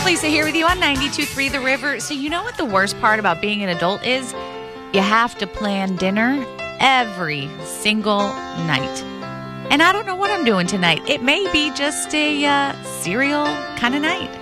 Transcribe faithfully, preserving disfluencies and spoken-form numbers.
Lisa here with you on ninety-two point three The River. So you know what the worst part about being an adult is? You have to plan dinner every single night. And I don't know what I'm doing tonight. It may be just a uh, cereal kind of night.